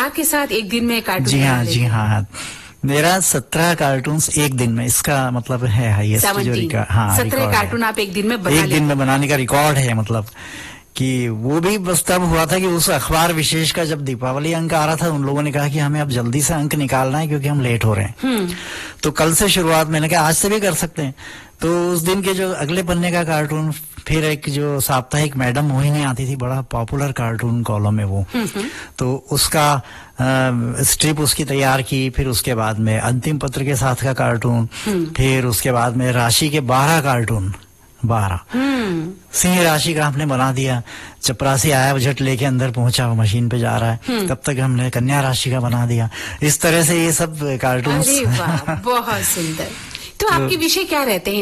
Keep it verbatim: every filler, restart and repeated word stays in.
साथ के साथ एक दिन में कार्टून? जी हाँ, जी हाँ, मेरा सत्रह कार्टून्स एक दिन में, इसका मतलब है हाईएस्ट जो रिकॉर्ड। हाँ, सत्रह कार्टून आप एक दिन में बना एक दिन में बनाने का रिकॉर्ड है। मतलब कि वो भी बस तब हुआ था कि उस अखबार विशेष का जब दीपावली अंक आ रहा था, उन लोगों ने कहा कि हमें अब जल्दी से अंक निकालना है क्योंकि हम लेट हो रहे हैं। तो कल से शुरुआत, मैंने कहा आज से भी कर सकते हैं। तो उस दिन के जो अगले पन्ने का कार्टून, फिर एक जो साप्ताहिक मैडम मोहिनी आती थी, बड़ा पॉपुलर कार्टून कॉलम है वो, तो उसका स्ट्रिप उसकी तैयार की। फिर उसके बाद में अंतिम पत्र के साथ का कार्टून, फिर उसके बाद में राशि के बारह कार्टून, बारह सिंह राशि का हमने बना दिया। चपरासी आया, बजट लेके अंदर पहुंचा, वो मशीन पे जा रहा है, तब तक हमने कन्या राशि का बना दिया। इस तरह से ये सब कार्टून। बहुत सुंदर। तो आपके विषय क्या रहते हैं?